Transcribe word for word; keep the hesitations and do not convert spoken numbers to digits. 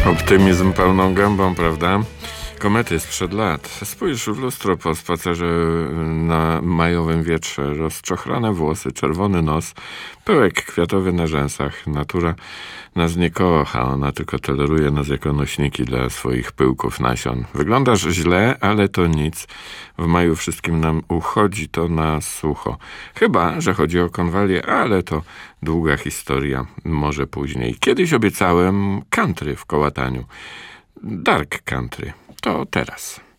Optymizm pełną gębą, prawda? Komety sprzed lat. Spójrz w lustro po spacerze na majowym wietrze. Rozczochrane włosy, czerwony nos, pyłek kwiatowy na rzęsach. Natura nas nie kocha, ona tylko toleruje nas jako nośniki dla swoich pyłków nasion. Wyglądasz źle, ale to nic. W maju wszystkim nam uchodzi to na sucho. Chyba, że chodzi o konwalię, ale to długa historia. Może później. Kiedyś obiecałem country w kołataniu. Dark country. To teraz.